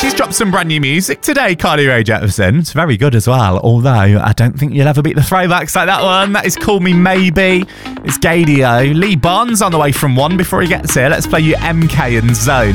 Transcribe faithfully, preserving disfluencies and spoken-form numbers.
She's dropped some brand new music today, Carly Rae Jepsen. It's very good as well, although I don't think you'll ever beat the throwbacks like that one. That is Call Me Maybe. It's Gadio. Lee Barnes on the way from one before he gets here. Let's play you M K and Zone.